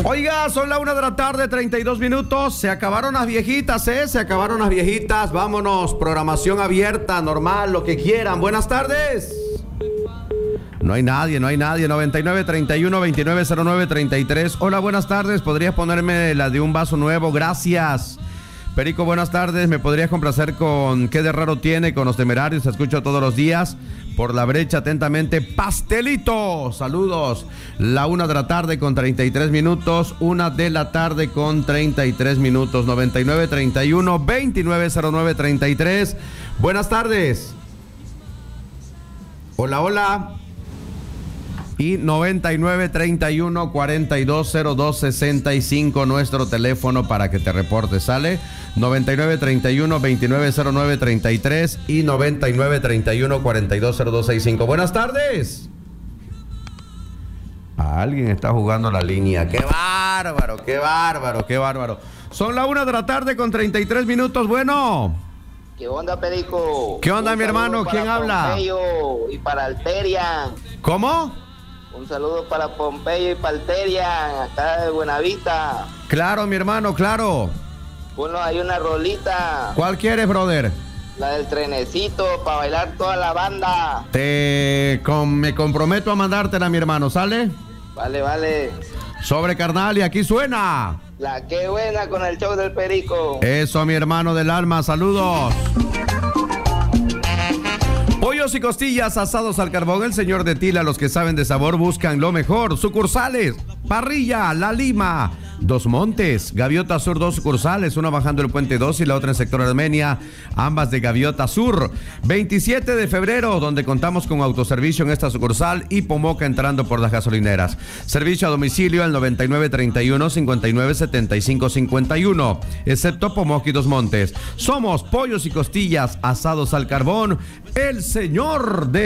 Oiga, son la 1:32 p.m. Se acabaron las viejitas, Se acabaron las viejitas. Vámonos, programación abierta, normal, lo que quieran. Buenas tardes. No hay nadie. 9931-2909-33. Hola, buenas tardes. ¿Podrías ponerme la de un vaso nuevo? Gracias. Perico, buenas tardes. ¿Me podrías complacer con qué de raro tiene con los Temerarios? Te escucho todos los días por la brecha. Atentamente, Pastelito. Saludos. La 1:33 p.m. 1:33 p.m. 9931-2909-33. Buenas tardes. Hola. Y 9931-420265, nuestro teléfono para que te reportes, ¿sale? 9931-2909-33 y 9931-420265. Buenas tardes. Alguien está jugando la línea. ¡Qué bárbaro! Son la 1:33 p.m. Bueno. ¿Qué onda, Perico? ¿Qué onda, mi hermano? ¿Quién habla? Pompeyo y para Alterian. ¿Cómo? Un saludo para Pompeyo y para Alterian, acá de Buenavista. Claro, mi hermano, claro. Ponlo ahí una rolita. ¿Cuál quieres, brother? La del trenecito, para bailar toda la banda. Me comprometo a mandártela, mi hermano, ¿sale? Vale. Sobre, carnal, y aquí suena. La que buena con el show del Perico. Eso, mi hermano del alma, saludos. Pollos y costillas asados al carbón, el señor de Tila. Los que saben de sabor buscan lo mejor. Sucursales: Parrilla, La Lima, Dos Montes, Gaviota Sur, 2 sucursales, una bajando el Puente 2 y la otra en sector Armenia, ambas de Gaviota Sur. 27 de febrero, donde contamos con autoservicio en esta sucursal, y Pomoca entrando por las gasolineras. Servicio a domicilio al 9931-597551, excepto Pomoca y Dos Montes. Somos Pollos y Costillas asados al carbón, el señor de